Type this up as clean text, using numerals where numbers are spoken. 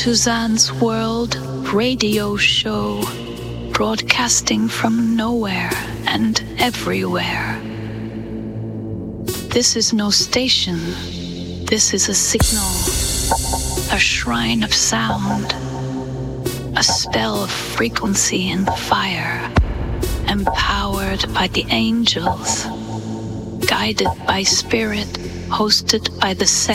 Suzanne's World radio show, broadcasting from nowhere and everywhere. This is no station. This is a signal, a shrine of sound, a spell of frequency and fire, empowered by the angels, guided by spirit, hosted by the